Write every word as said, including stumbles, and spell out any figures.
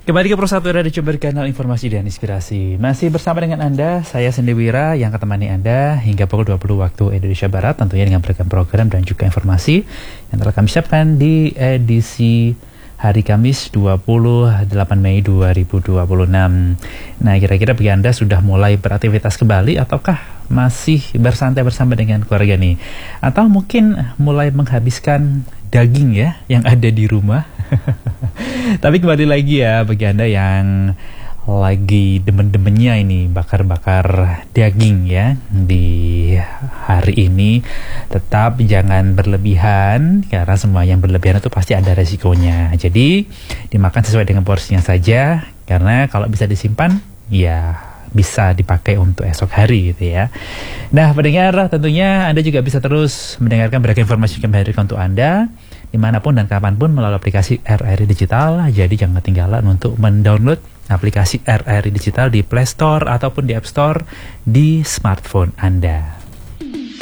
Kembali ke Pro satu Radio Jember, kanal informasi dan inspirasi. Masih bersama dengan Anda, saya Sendi Wira yang ketemani Anda hingga pukul dua puluh waktu Indonesia Barat, tentunya dengan beragam program dan juga informasi yang telah kami siapkan di edisi hari Kamis dua puluh delapan Mei dua ribu dua puluh enam. Nah, kira-kira bagi Anda sudah mulai beraktivitas kembali ataukah masih bersantai bersama dengan keluarga nih? Atau mungkin mulai menghabiskan daging ya yang ada di rumah? Tapi kembali lagi ya bagi Anda yang lagi demen-demennya ini bakar-bakar daging ya di hari ini, tetap jangan berlebihan karena semua yang berlebihan itu pasti ada resikonya. Jadi dimakan sesuai dengan porsinya saja, karena kalau bisa disimpan ya bisa dipakai untuk esok hari gitu ya. Nah, pendengar, tentunya Anda juga bisa terus mendengarkan beragam informasi yang kami hadirkan untuk Anda dimanapun dan kapanpun melalui aplikasi R R I Digital. Jadi jangan ketinggalan untuk mendownload aplikasi R R I Digital di Play Store ataupun di App Store di smartphone Anda.